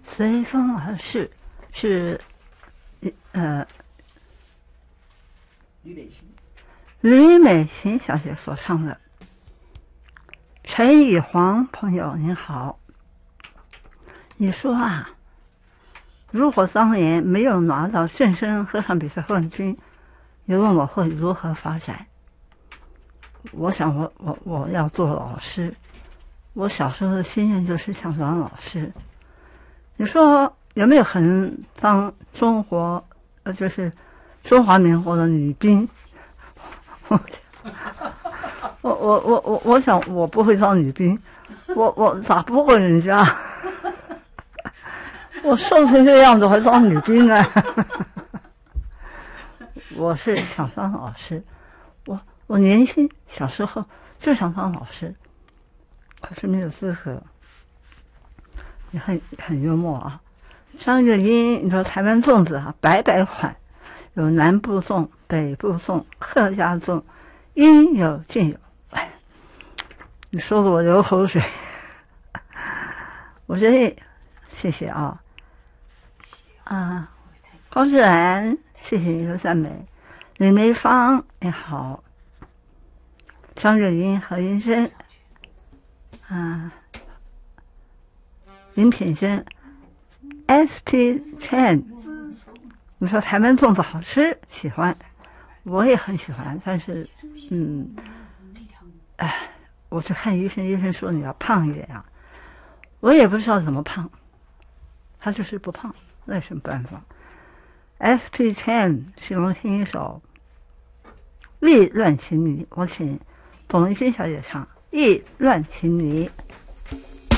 随风而逝是吕美琴小姐所唱的。陈以煌朋友您好，你说啊，如果当年没有拿到正声合唱比赛冠军，你问我会如何发展？我想我要做老师，我小时候的心愿就是想当老师。你说有没有可能当中国就是中华民国的女兵？我想我不会当女兵，我打不过人家，我瘦成这样子还当女兵呢？我是想当老师，我年轻小时候就想当老师，可是没有资格。你很幽默啊。张月英，你说台湾粽子啊，百款，有南部粽、北部粽、客家粽，应有尽有。哎，你说的我流口水。我这谢谢啊。高志兰，谢谢你的赞美。李梅芳你好。张月英、何云珍，林品珍 SP Chen， 你说台湾粽子好吃，喜欢，我也很喜欢，但是我去看医生，医生说你要胖一点啊，我也不知道怎么胖，他就是不胖，那有什么办法？ SP Chen 请我听一首意乱情迷，我请董一心小姐唱意乱情迷。